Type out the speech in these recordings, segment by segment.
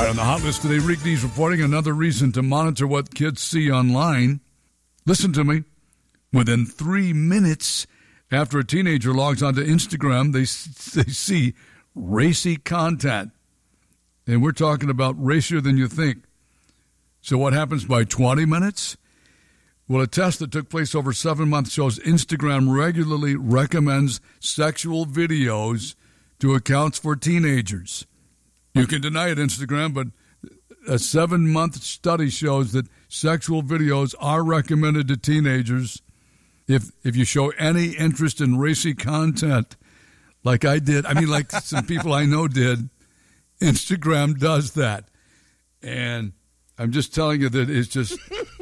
right, on the hot list today, Rick D's reporting another reason to monitor what kids see online. Listen to me. Within 3 minutes after a teenager logs onto Instagram, they see racy content. And we're talking about racier than you think. So what happens by 20 minutes? Well, a test that took place over 7 months shows Instagram regularly recommends sexual videos to accounts for teenagers. You can deny it, Instagram, but a 7-month study shows that sexual videos are recommended to teenagers if you show any interest in racy content, like I did. I mean, like some people I know did. Instagram does that. And I'm just telling you that it's just,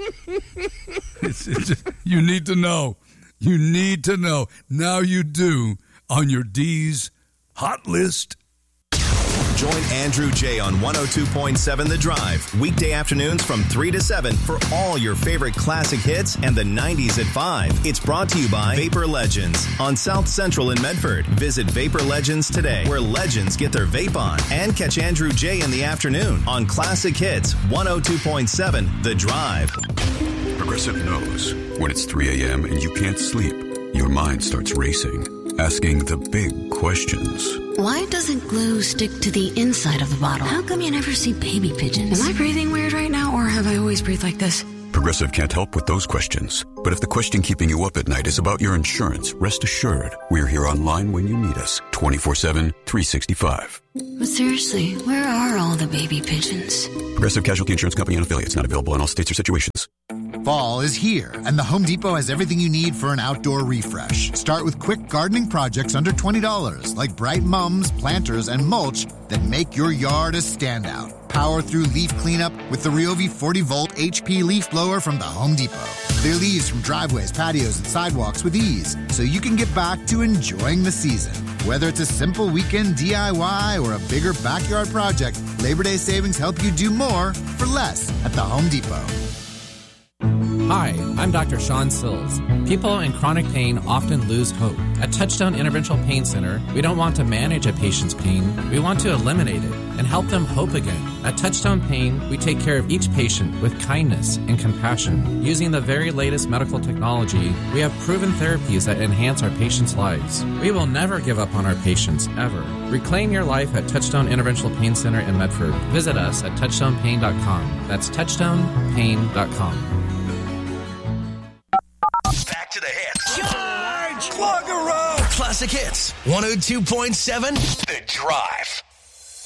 it's just, you need to know. You need to know. Now you do on your D's hot list. Join Andrew J. on 102.7 The Drive, weekday afternoons from 3 to 7 for all your favorite classic hits and the 90s at 5. It's brought to you by Vapor Legends on South Central in Medford. Visit Vapor Legends today, where legends get their vape on. And catch Andrew J. in the afternoon on Classic Hits 102.7 The Drive. Progressive knows when it's 3 a.m. and you can't sleep, your mind starts racing, asking the big questions. Why doesn't glue stick to the inside of the bottle? How come you never see baby pigeons? Am I breathing weird right now, or have I always breathed like this? Progressive can't help with those questions. But if the question keeping you up at night is about your insurance, rest assured, we're here online when you need us, 24/7, 365. But seriously, where are all the baby pigeons? Progressive Casualty Insurance Company and affiliates, not available in all states or situations. Fall is here, and the Home Depot has everything you need for an outdoor refresh. Start with quick gardening projects under $20, like bright mums, planters, and mulch that make your yard a standout. Power through leaf cleanup with the Ryobi 40-volt HP leaf blower from the Home Depot. Clear leaves from driveways, patios, and sidewalks with ease, so you can get back to enjoying the season. Whether it's a simple weekend DIY or a bigger backyard project, Labor Day savings help you do more for less at the Home Depot. Hi, I'm Dr. Sean Sills. People in chronic pain often lose hope. At Touchstone Interventional Pain Center, we don't want to manage a patient's pain. We want to eliminate it and help them hope again. At Touchstone Pain, we take care of each patient with kindness and compassion. Using the very latest medical technology, we have proven therapies that enhance our patients' lives. We will never give up on our patients, ever. Reclaim your life at Touchstone Interventional Pain Center in Medford. Visit us at touchstonepain.com. That's touchstonepain.com. Back to the hits. Charge! Plug a row! Classic Hits 102.7 The Drive.